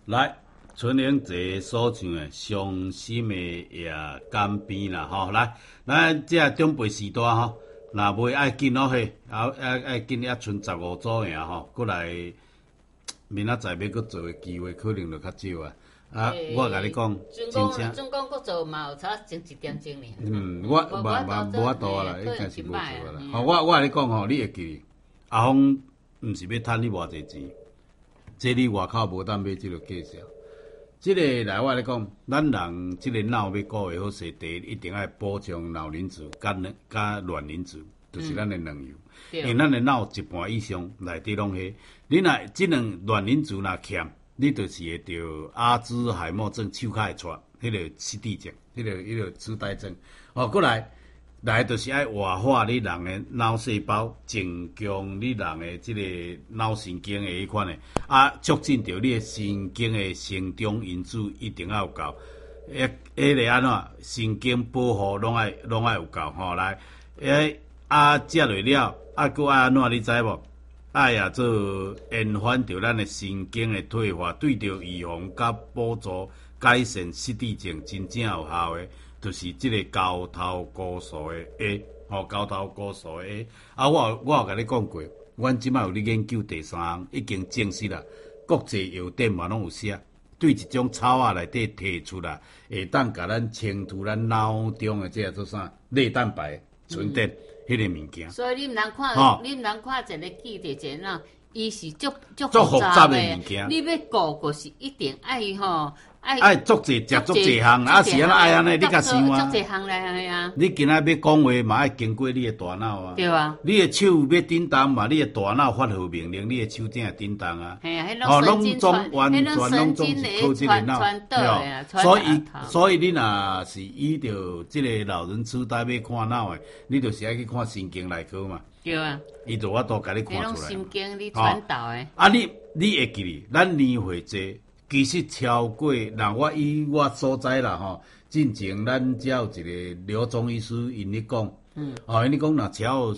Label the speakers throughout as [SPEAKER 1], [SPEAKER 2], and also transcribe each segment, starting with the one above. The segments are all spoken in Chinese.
[SPEAKER 1] 来，春玲节所唱的伤心的夜干边啦，吼，来，咱这中辈时代吼，若袂爱紧咯嘿，爱紧还剩15组尔吼，过来明仔载要搁做的机会可能就较少啊。啊，我甲你讲，真正，
[SPEAKER 2] 准讲搁做嘛，有差前1点钟呢。
[SPEAKER 1] 无法度啊啦，应该是无做啊啦。吼，我甲你讲吼，你会记，阿峰毋是要趁你偌济钱。这你外口无当买即个介绍，即个来我来讲，咱人即个脑要顾会好势，第一一定要补充脑磷脂甲卵磷脂，就是咱的卵油。因为咱的脑一半以上内底拢是，你若即两卵磷脂若欠，你就是会得阿兹海默症，手骹会喘，迄个失智症，迄个痴呆症。哦，过来就是爱活化你人的脑细胞，增强你人的即个脑神经的迄款的，啊，促进着你的神经的成长因子一定要有够，迄个安怎神经保护拢爱有够吼，来，食落了，搁爱安怎你知无？爱呀做延缓着咱的神经的退化，对着预防甲补助改善失智症真正有效的。就是即个高头高素的 A， 吼、高头高素的 A。啊，我有甲你讲过，阮即摆有咧研究第3项，已经证实啦，国际药典嘛拢有写，对一种草仔内底提出啦，会当甲咱清除咱脑中的即个做啥类蛋白存电迄个物件。
[SPEAKER 2] 所以你毋通看，你毋通看一个记者一个伊是足
[SPEAKER 1] 复杂的物件。
[SPEAKER 2] 你要顾就是一定爱吼。
[SPEAKER 1] 爱足济食足济项，啊是安怎爱安尼？你甲想啊？
[SPEAKER 2] 足济项来啊！
[SPEAKER 1] 你今仔要讲话嘛，爱经过你的大脑啊。
[SPEAKER 2] 对啊。
[SPEAKER 1] 你的手要叮当嘛，你的大脑发号命令，你的手才会叮当啊。
[SPEAKER 2] 系啊，迄
[SPEAKER 1] 拢总完全拢总是靠这个脑。所以你若是依着这个老人痴呆要看脑的，你就是爱去看神经内科嘛。
[SPEAKER 2] 对啊。
[SPEAKER 1] 伊就我都甲你看出来。
[SPEAKER 2] 神经你传导的。
[SPEAKER 1] 啊，你会记咱年岁济。其实超过，我以我所知啦吼，进前咱只有一个刘中医师因咧讲，因咧讲若超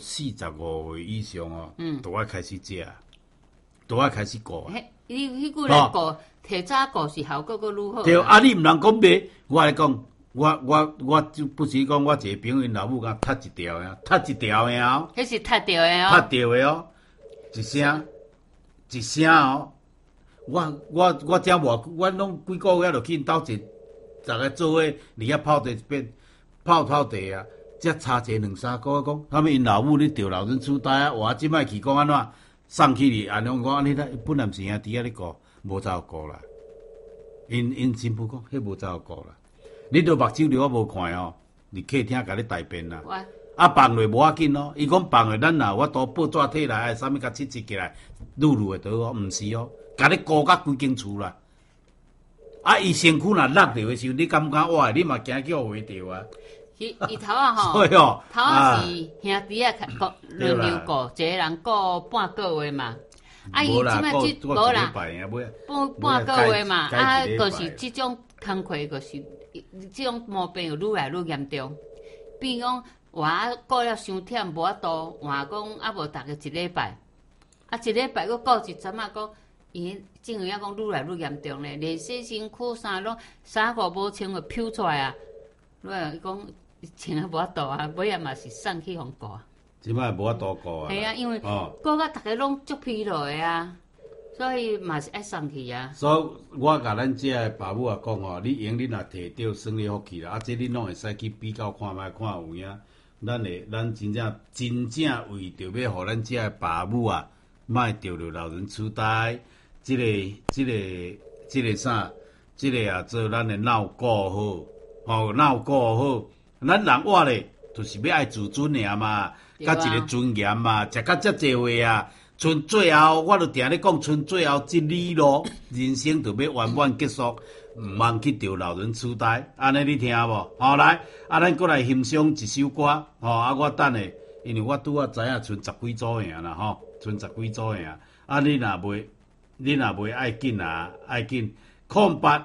[SPEAKER 1] 45岁以上哦，都爱开始食，都爱开始顾。
[SPEAKER 2] 你迄句来顾，提早顾是效果搁愈好。
[SPEAKER 1] 对，啊，你毋通讲买，我来讲，我就不是讲我一个朋友因老母甲踢一条呀，踢一条的哦。
[SPEAKER 2] 迄是踢掉的哦。
[SPEAKER 1] 踢掉的哦，一声哦。我遮我拢几个月就去因兜一，大家做伙离遐泡茶边泡茶啊，才差一2-3个月讲，他们因老母咧着老人痴呆啊，我即摆去讲安怎送去哩，安尼讲安尼啦，本来毋是兄弟啊咧顾，无照顾啦。因新妇讲，迄无照顾啦。你着目睭着我无看哦，你客厅甲你大便啦。啊，放落无要紧咯。伊讲放落咱若我都报纸摕来，啥物甲切起来，撸会倒哦，毋是哦。甲你顾甲规间厝啦，啊！伊身躯若落着的时候，你敢毋敢活？你嘛惊叫回着啊！
[SPEAKER 2] 伊头啊吼，
[SPEAKER 1] 所以哦，
[SPEAKER 2] 头啊是兄弟啊，轮流顾，一个人顾半个月嘛。啊，伊即摆无啦，半个月嘛，啊，就是即种工课，就是即种毛病又愈来愈严重。比如讲，我顾了伤忝，无法度，换讲啊无逐个一礼拜，啊一礼拜佫顾一阵啊讲。伊正有影讲愈来愈严重咧，连洗身躯衫拢衫裤无穿就飘出来啊！伊讲穿啊无法度啊，尾仔嘛是送去互顾啊。
[SPEAKER 1] 即摆无法度顾啊。
[SPEAKER 2] 系啊，因为顾到逐个拢足疲劳的啊，所以嘛是爱送去啊。
[SPEAKER 1] 所以我甲咱遮个爸母啊讲吼，你用你若摕到生理福气啦，啊，这你拢会使去比较看觅看有影。咱真正为着要互咱遮个爸母啊，莫着着老人痴呆。这个啥？这个啊，做咱的脑顾好，脑顾好。咱人活咧，就是要爱自尊尔嘛，甲一个尊严嘛，食到遮济岁啊，剩最后，我就定咧讲，剩最后一里路，人生就要圆满结束，毋通去着老人痴呆。安尼你听无？好来，啊，咱过来欣赏一首歌，啊，我等下，因为我拄仔知影剩10几组尔啦，剩10几组尔。啊，你若袂爱紧啊，爱紧0800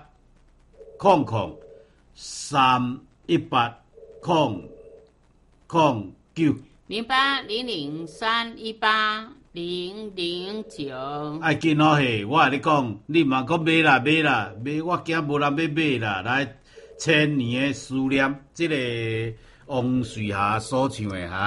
[SPEAKER 1] 318 009。
[SPEAKER 2] 0800 318 009。
[SPEAKER 1] 爱紧哦嘿，我甲你讲，你嘛讲买啦，我惊无人要买啦。来，千年的思念，这个王瑞霞所唱的哈。